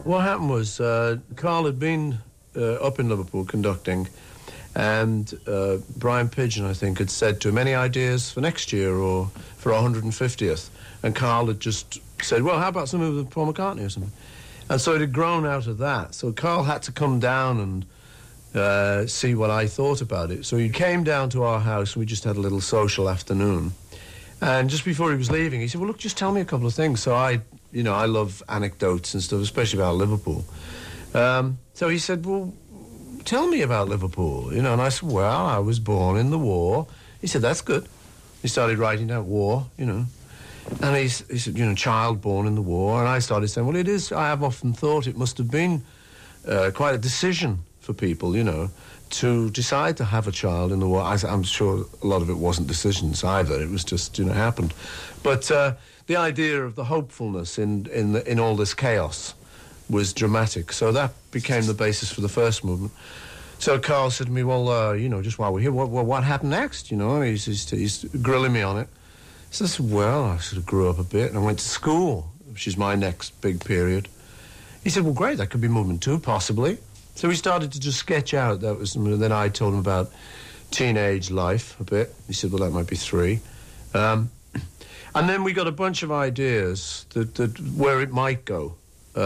What happened was Carl had been up in Liverpool conducting, and Brian Pidgeon, I think, had said to him, any ideas for next year or for 150th? And Carl had just said, well, how about something with Paul McCartney or something? And so it had grown out of that. So Carl had to come down and see what I thought about it. So he came down to our house, and we just had a little social afternoon. And just before he was leaving, he said, well, look, just tell me a couple of things. So I love anecdotes and stuff, especially about Liverpool. So he said, well, tell me about Liverpool, And I said, well, I was born in the war. He said, that's good. He started writing down war, And he said, child born in the war. And I started saying, well, it is, I have often thought it must have been quite a decision for people, to decide to have a child in the war. I'm sure a lot of it wasn't decisions either. It was just, happened. But the idea of the hopefulness in all this chaos was dramatic. So that became the basis for the first movement. So Carl said to me, well, just while we're here, what happened next? He's grilling me on it. So I said, well, I sort of grew up a bit and I went to school, which is my next big period. He said, well, great, that could be movement 2, possibly. So we started to just sketch out. Then I told him about teenage life a bit. He said, well, that might be 3. And then we got a bunch of ideas that where it might go.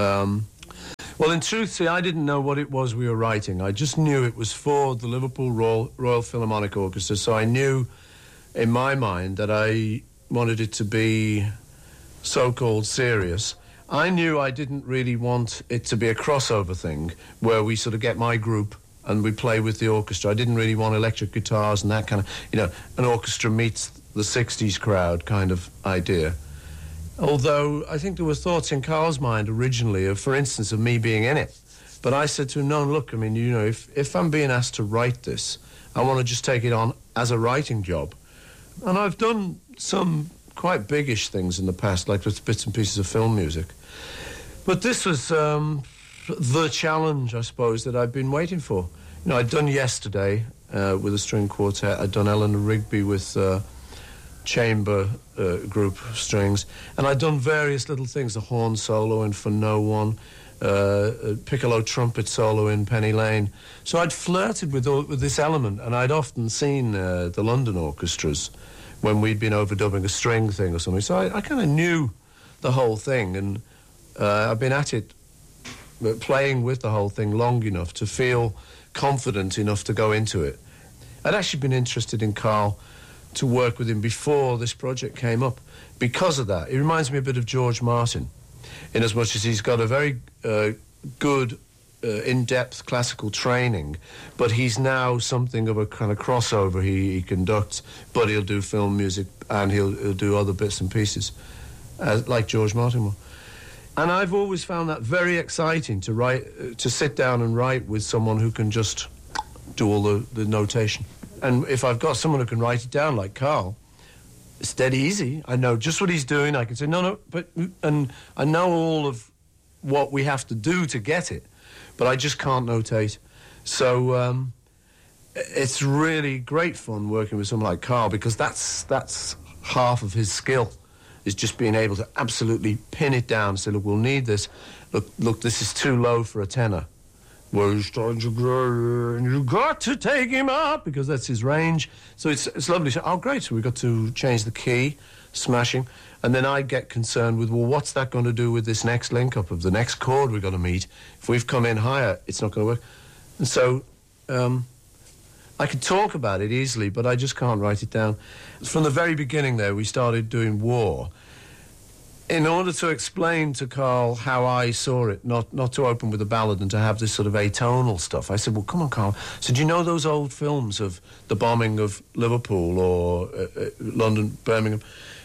Well, in truth, see, I didn't know what it was we were writing. I just knew it was for the Liverpool Royal Philharmonic Orchestra, so I knew in my mind that I wanted it to be so-called serious. I knew I didn't really want it to be a crossover thing where we sort of get my group and we play with the orchestra. I didn't really want electric guitars and that kind of, an orchestra meets the 60s crowd kind of idea. Although I think there were thoughts in Carl's mind originally of, for instance, of me being in it. But I said to him, no, look, I mean, if I'm being asked to write this, I want to just take it on as a writing job. And I've done some quite biggish things in the past, like with bits and pieces of film music. But this was the challenge, I suppose, that I've been waiting for. I'd done Yesterday with a string quartet. I'd done Eleanor Rigby with chamber group strings. And I'd done various little things, a horn solo in For No One, a piccolo trumpet solo in Penny Lane. So I'd flirted with this element, and I'd often seen the London orchestras when we'd been overdubbing a string thing or something. So I kind of knew the whole thing, and I've been at it, playing with the whole thing long enough to feel confident enough to go into it. I'd actually been interested in Carl to work with him before this project came up because of that. It reminds me a bit of George Martin, in as much as he's got a very good, in-depth classical training, but he's now something of a kind of crossover. He conducts, but he'll do film music and he'll do other bits and pieces, like George Martin will. And I've always found that very exciting to write, to sit down and write with someone who can just do all the notation. And if I've got someone who can write it down, like Carl, it's dead easy. I know just what he's doing. I can say, no, but... And I know all of what we have to do to get it, but I just can't notate. So it's really great fun working with someone like Carl, because that's half of his skill, is just being able to absolutely pin it down and say, look, we'll need this. Look, this is too low for a tenor. Well, he's starting to grow, and you've got to take him up, because that's his range. So it's lovely. So, oh, great, so we've got to change the key, smashing. And then I get concerned with, well, what's that going to do with this next link-up of the next chord we're going to meet? If we've come in higher, it's not going to work. And so I could talk about it easily, but I just can't write it down. From the very beginning there, we started doing War. In order to explain to Carl how I saw it, not to open with a ballad and to have this sort of atonal stuff, I said, well, come on, Carl. So do you know those old films of the bombing of Liverpool or London, Birmingham,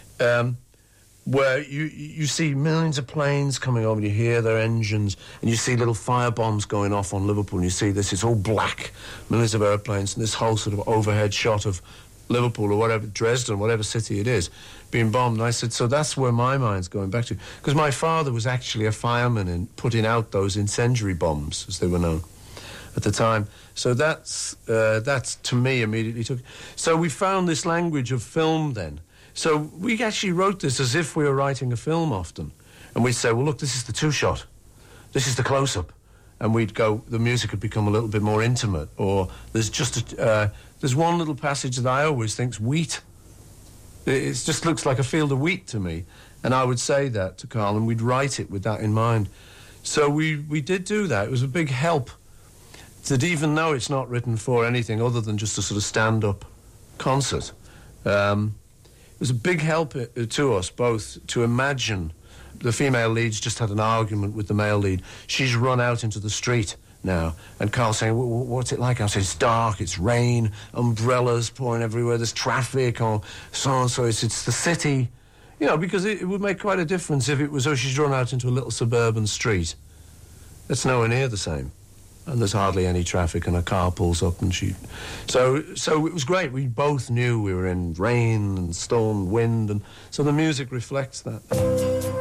where you see millions of planes coming over, and you hear their engines, and you see little fire bombs going off on Liverpool, and you see this, it's all black, millions of airplanes, and this whole sort of overhead shot of Liverpool or whatever, Dresden, whatever city it is, being bombed. And I said, so that's where my mind's going back to. Because my father was actually a fireman in putting out those incendiary bombs, as they were known at the time. So that's to me immediately took. So we found this language of film then. So we actually wrote this as if we were writing a film often. And we'd say, well, look, this is the 2-shot. this is the close-up. And we'd go, the music had become a little bit more intimate. Or there's just, there's one little passage that I always think's wheat. It just looks like a field of wheat to me. And I would say that to Carl, and we'd write it with that in mind. So we did do that. It was a big help that even though it's not written for anything other than just a sort of stand-up concert, it was a big help to us both to imagine. The female lead's just had an argument with the male lead. She's run out into the street now, and Carl's saying, what's it like outside? It's dark, it's rain, umbrellas pouring everywhere, there's traffic, or so it's the city. You know, because it would make quite a difference if it was, oh, she's run out into a little suburban street. It's nowhere near the same. And there's hardly any traffic, and a car pulls up, and she... So it was great. We both knew we were in rain and storm, wind, and so the music reflects that.